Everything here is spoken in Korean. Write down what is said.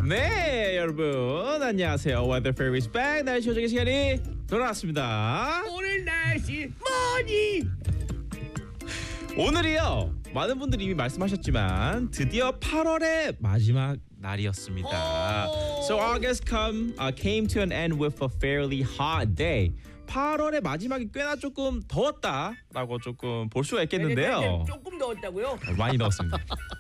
네, 여러분 안녕하세요. Weather Fairies back. 날씨 조정의 시간이 돌아왔습니다. 오늘 날씨 뭐니? 오늘이요. 많은 분들이 이미 말씀하셨지만 드디어 8월의 마지막 날이었습니다. So August came to an end with a fairly hot day. 8월의 마지막이 꽤나 조금 더웠다라고 조금 볼 수가 있겠는데요. 조금 더웠다고요? 많이 더웠습니다.